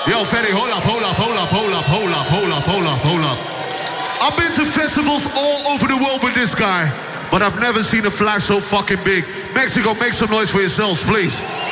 Yo, Fetty, hold up. I've been to festivals all over the world with this guy, but I've never seen a flag so fucking big. Mexico, make some noise for yourselves, please.